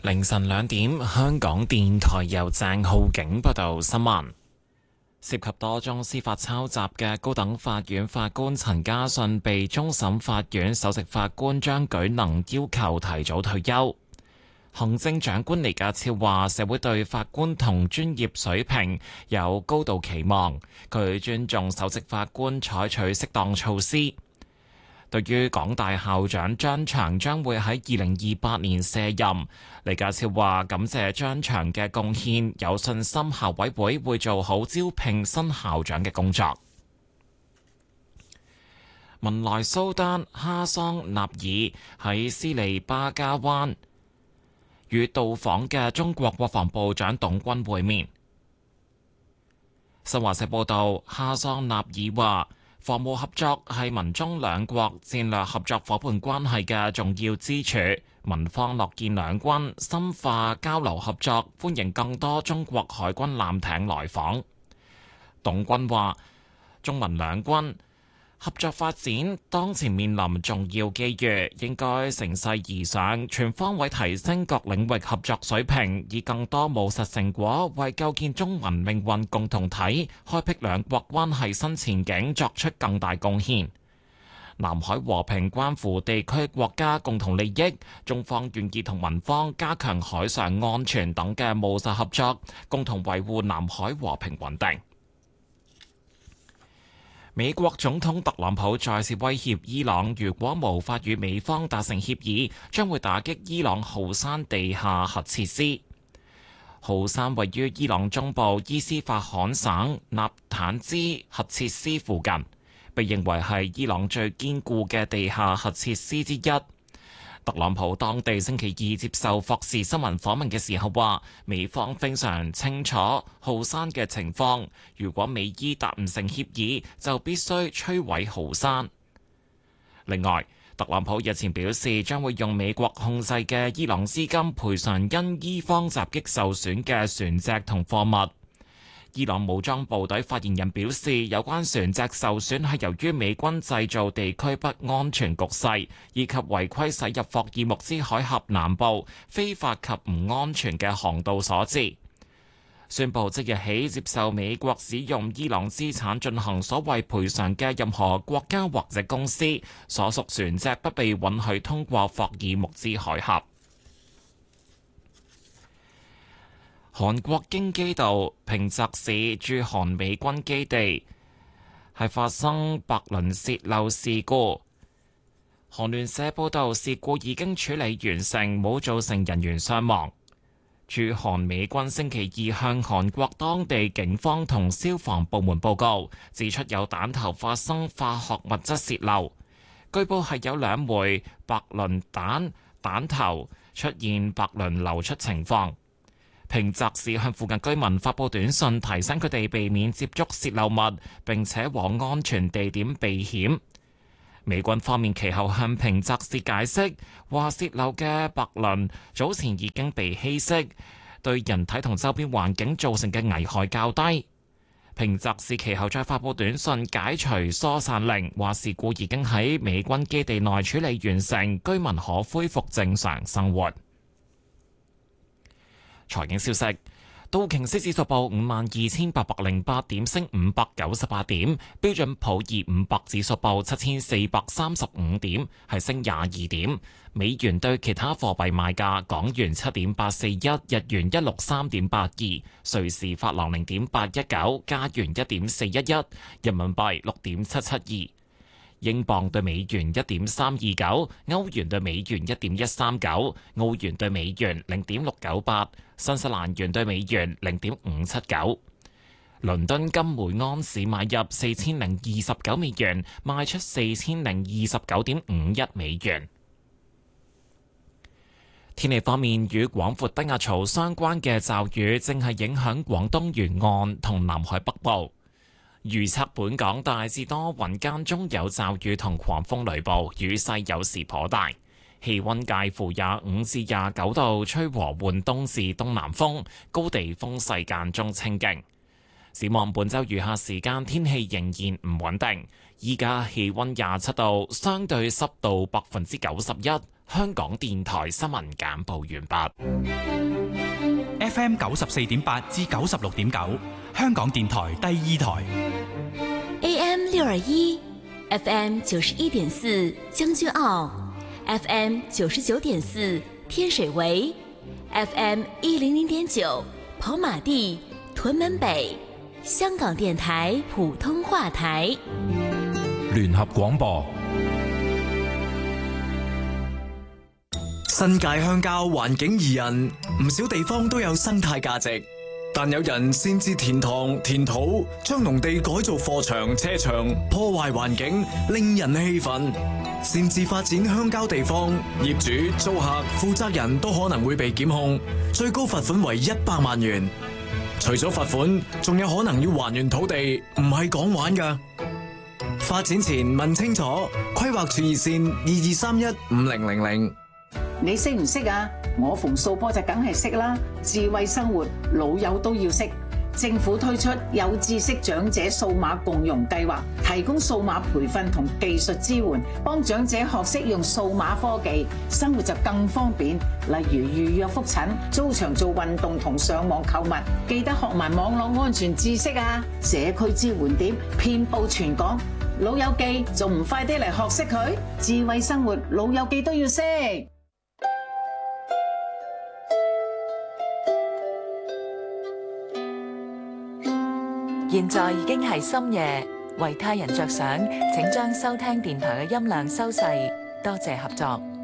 凌晨2點，香港電台由鄭浩景報道新聞。涉及多宗司法抄襲嘅高等法院法官陳家信被終審法院首席法官張舉能要求提早退休。行政長官李家超話：社會對法官同專業水平有高度期望，佢尊重首席法官採取適當措施。對於港大校長張翔將會喺2028年卸任，李家超話感謝張翔嘅貢獻，有信心校委會會做好招聘新校長嘅工作。文萊蘇丹哈桑納爾喺斯利巴加灣與到訪嘅中國國防部長董軍會面。新華社報道，哈桑納爾話：防務合作係民中兩國戰略合作夥伴關係嘅重要支柱，民方樂見兩軍深化交流合作，歡迎更多中國海軍艦艇來訪。董軍話：中民兩軍合作發展當前面臨重要機遇，應該乘勢而上，全方位提升各領域合作水平，以更多務實成果為構建中民命運共同體、開闢兩國關係新前景作出更大貢獻。南海和平關乎地區國家共同利益，中方願意同民方加強海上安全等嘅務實合作，共同維護南海和平穩定。美國總統特朗普再次威脅伊朗，如果無法與美方達成協議，將會打擊伊朗浩山地下核設施。浩山位於伊朗中部伊斯法罕省納坦茲核設施附近，被認為係伊朗最堅固嘅地下核設施之一。特朗普當地星期二接受霍士新聞訪問嘅時候話，美方非常清楚浩山嘅情況，如果美伊達唔成協議，就必須摧毀浩山。另外，特朗普日前表示，將會用美國控制嘅伊朗資金賠償因伊方襲擊受損嘅船隻同貨物。伊朗武裝部隊發言人表示，有關船隻受損係由於美軍製造地區不安全局勢，以及違規駛入霍爾木茲海峽南部非法及唔安全嘅航道所致。宣布即日起接受美國使用伊朗資產進行所謂賠償嘅任何國家或者公司，所屬船隻不被允許通過霍爾木茲海峽。韓國京畿道平澤市駐韓美軍基地係發生白磷洩漏事故。韓聯社報道，事故已經處理完成，冇造成人員傷亡。駐韓美軍星期二向韓國當地警方同消防部門報告，指出有彈頭發生化學物質洩漏，據報係有2枚白磷彈頭出現白磷流出情況。平澤市向附近居民發佈短信，提醒佢哋避免接觸洩漏物，並且往安全地點避險。美軍方面其後向平澤市解釋，話洩漏嘅白磷早前已經被稀釋，對人體同周邊環境造成嘅危害較低。平澤市其後再發佈短信解除疏散令，話事故已經喺美軍基地內處理完成，居民可恢復正常生活。財經消息，道瓊斯指數報52,808點，升598點；標準普爾500指數報7,435點，係升22點。美元對其他貨幣賣價：港元7.841，日元163.82，瑞士法郎0.819，加元1.411，人民幣6.772。英鎊對美元1.329，歐元對美元1.139，澳元對美元0.698，新西蘭元對美元0.579。倫敦金每安士買入4029美元，賣出4029.51美元。天氣方面，與廣闊低壓槽相關嘅驟雨正係影響廣東沿岸同南海北部。預測本港大致多雲，間中有驟雨同狂風雷暴，雨勢有時頗大。氣溫介乎25至29度，吹和緩東至東南風，高地風勢間中清勁。 展望本週餘下時間天氣仍然唔穩定。依家氣溫27度，相對濕度91%。香港電台新聞簡報完畢。 FM 94.8至96.9，香港電台第2台。 AM 621 FM 91.4將軍澳 FM 99.4天水圍 FM 100.9跑馬地屯門北，香港電台普通話台。 聯合廣播。 新界鄉郊環境宜人，唔少地方都有生態價值，但有人擅自填塘填土，將農地改造貨場車場，破壞環境，令人氣憤。擅自發展鄉郊地方，業主租客負責人都可能會被檢控，最高罰款為100萬元。除咗罰款，仲有可能要還原土地，唔係講玩㗎。發展前問清楚，規劃處熱線22315000。 你識唔識啊？我馮素波就梗係識啦。智慧生活，老友都要識。政府推出有知識長者數碼共融計劃，提供數碼培訓同技術支援，幫長者學識用數碼科技，生活就更方便。例如預約覆診、租場做運動同上網購物，記得學埋網絡安全知識啊！社區支援點遍佈全港，老友記仲唔快啲嚟學識佢？智慧生活，老友記都要識。 現在已經係深夜，為他人着想，請將收聽電台嘅音量收細，多謝合作。